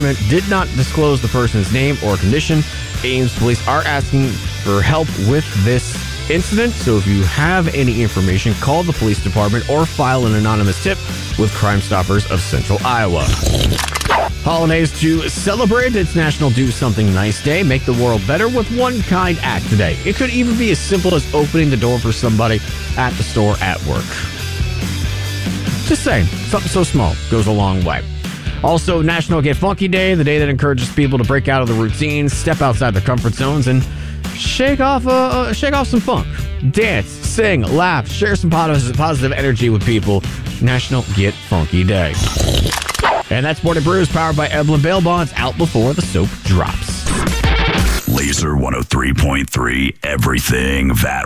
did not disclose the person's name or condition. Ames police are asking for help with this incident, so if you have any information, call the police department or file an anonymous tip with Crime Stoppers of Central Iowa. Holidays to celebrate. It's National Do Something Nice Day. Make the world better with one kind act today. It could even be as simple as opening the door for somebody at the store at work. Just saying, something so small goes a long way. Also, National Get Funky Day, the day that encourages people to break out of the routine, step outside their comfort zones, and shake off some funk. Dance, sing, laugh, share some positive energy with people. National Get Funky Day. And that's Morning Brews, powered by Eblin Bail Bonds, out before the soap drops. Laser 103.3, everything VAT